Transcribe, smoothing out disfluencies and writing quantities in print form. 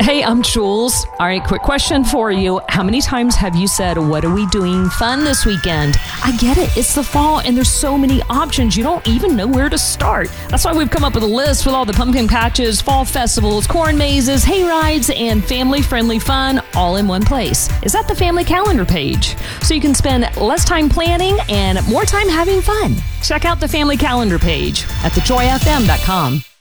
Hey, I'm Jules. All right, quick question for you. How many times have you said, what are we doing fun this weekend? I get it. It's the fall and there's so many options. You don't even know where to start. That's why we've come up with a list with all the pumpkin patches, fall festivals, corn mazes, hay rides, and family-friendly fun all in one place. It's at the family calendar page. So you can spend less time planning and more time having fun. Check out the family calendar page at thejoyfm.com.